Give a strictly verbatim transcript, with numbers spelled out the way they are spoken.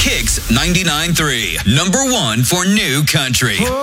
Kicks ninety-nine point three, number one for new country.